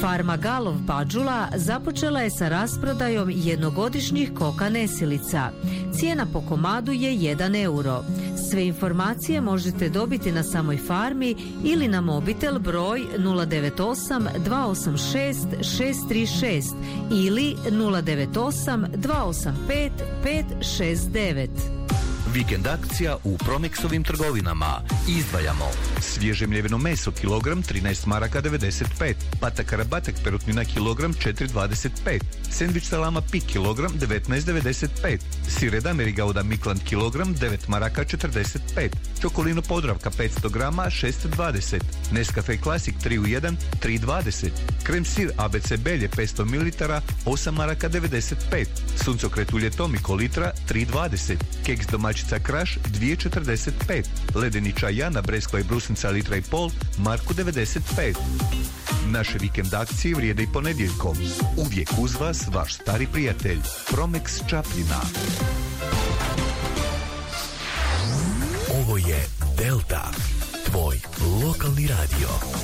Farma Galov Pađula započela je sa rasprodajom jednogodišnjih koka nesilica. Cijena po komadu je 1 euro. Sve informacije možete dobiti na samoj farmi ili na mobitel broj 098 286 636 ili 098 285 569. Vikend akcija u Promexovim trgovinama. Izdvajamo svježe mljeveno meso kilogram 13 maraka 95, patak karabatak perutnina kilogram 4,25, sendvič salama pik kilogram 19,95, sir edameri gouda Mikland kilogram 9 maraka 45, čokolino Podravka 500 grama 6,20, Nescafe Classic 3 u 1 3,20, krem sir ABC Belje 500 ml 8 maraka 95, suncokret ulje Tomiko litra 3,20, keks domaćica Kraš 2,45, ledeni čaj Jana Breskva i brusnica litra i pol marku 95. Naše vikend akcije vrijede i ponedjeljkom. Uvijek uz vas vaš stari prijatelj Promex Čapljina. Ovo je Delta, tvoj lokalni radio.